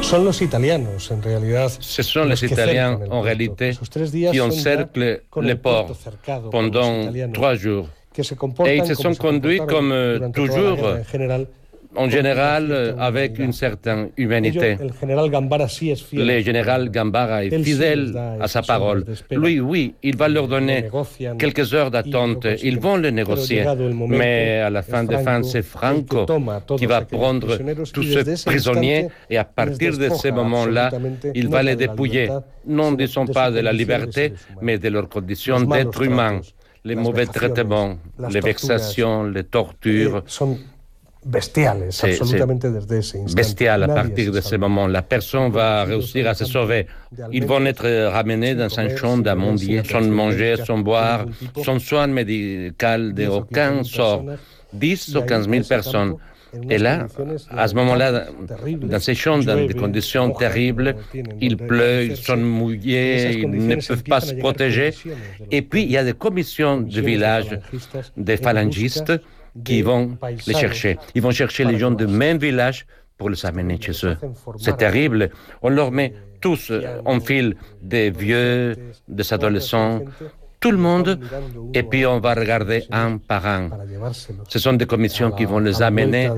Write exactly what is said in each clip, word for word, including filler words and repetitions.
Son los italianos, en realidad, Ce sont les Italiens, en réalité, qui encerclent les ports pendant trois jours. Et ils se sont conduits comme euh, toujours, en général, avec une certaine humanité. Le général Gambara est fidèle à sa parole. Lui, oui, il va leur donner quelques heures d'attente. Ils vont le négocier. Mais à la fin des fins, c'est Franco qui va prendre tous ces prisonniers et à partir de ce moment-là, il va les dépouiller. Non, disons pas de la liberté, mais de leurs conditions d'être humains. Les mauvais traitements, les vexations, les tortures. Bestiales, c'est, absolutamente c'est desde ese instante. Bestial à partir de ce moment. La personne va réussir à se sauver. Ils vont être ramenés dans un champ d'amandier, sans manger, sans boire, sans soins médicaux d'aucun sort. dix ou quinze mille personnes. Et là, à ce moment-là, dans ces champs, dans des conditions terribles, il pleut, ils sont mouillés, ils ne peuvent pas se protéger. Et puis, il y a des commissions de village, des phalangistes, qui vont les chercher. Ils vont chercher les gens du même village pour les amener chez eux. C'est terrible. On leur met tous en file, des vieux, des adolescents, tout le monde, et puis on va regarder un par un. Ce sont des commissions qui vont les amener,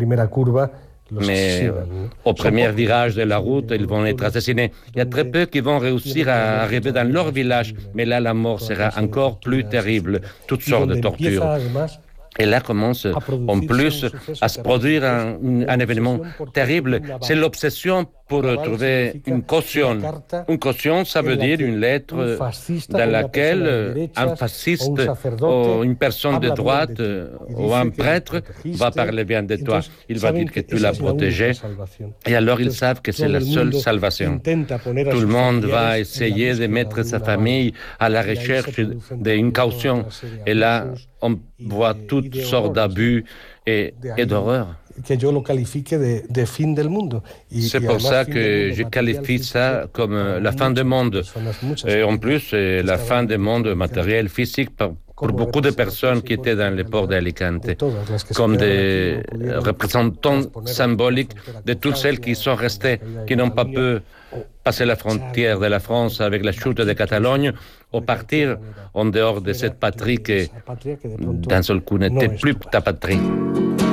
mais au premier virage de la route, ils vont être assassinés. Il y a très peu qui vont réussir à arriver dans leur village, mais là, la mort sera encore plus terrible. Toutes sortes de tortures. Et là commence en plus à se produire un, un événement terrible. C'est l'obsession pour trouver une caution. Une caution, ça veut dire une lettre dans laquelle un fasciste ou une personne de droite ou un prêtre va parler bien de toi. Il va dire que tu l'as protégé. Et alors ils savent que c'est la seule salvation. Tout le monde va essayer de mettre sa famille à la recherche d'une caution. Et là, on voit toutes sortes d'abus et, et d'horreurs. Que yo lo califique de, de fin del mundo. Y, c'est pour ça que je qualifie ça comme la fin du monde. Et en plus, c'est la fin du monde matériel, physique, pour beaucoup de personnes qui étaient dans les ports d'Alicante, comme des représentants symboliques de toutes celles qui sont restées, qui n'ont pas pu passer la frontière de la France avec la chute de Catalogne, ou partir en dehors de cette patrie qui, d'un seul coup, n'était plus ta patrie.